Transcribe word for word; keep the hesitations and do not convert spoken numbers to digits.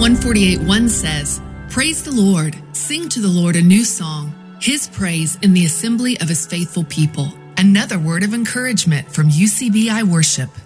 one forty-eight one says, "Praise the Lord, sing to the Lord a new song, his praise in the assembly of his faithful people." Another word of encouragement from U C B I Worship.